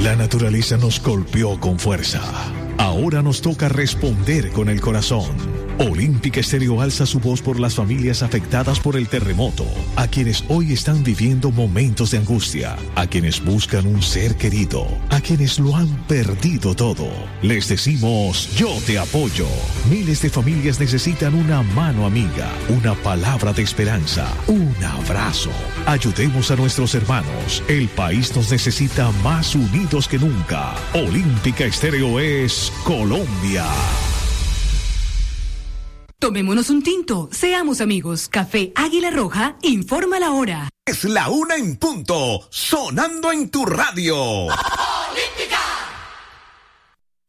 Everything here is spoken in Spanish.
La naturaleza nos golpeó con fuerza. Ahora nos toca responder con el corazón. Olímpica Estéreo alza su voz por las familias afectadas por el terremoto, a quienes hoy están viviendo momentos de angustia, a quienes buscan un ser querido, a quienes lo han perdido todo. Les decimos, yo te apoyo. Miles de familias necesitan una mano amiga, una palabra de esperanza, un abrazo. Ayudemos a nuestros hermanos. El país nos necesita más unidos que nunca. Olímpica Estéreo es Colombia. Tomémonos un tinto, seamos amigos. Café Águila Roja, informa la hora. Es la 1 en punto, sonando en tu radio.